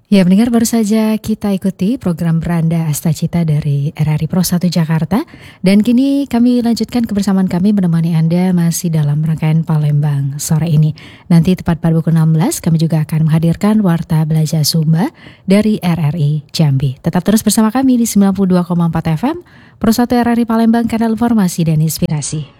Ya, pendengar baru saja kita ikuti program Beranda Astacita dari RRI Pro 1 Jakarta. Dan kini kami lanjutkan kebersamaan kami menemani Anda masih dalam rangkaian Palembang sore ini. Nanti tepat pada pukul 16 kami juga akan menghadirkan Warta Belajar Sumba dari RRI Jambi. Tetap terus bersama kami di 92,4 FM Pro 1 RRI Palembang, kanal informasi dan inspirasi.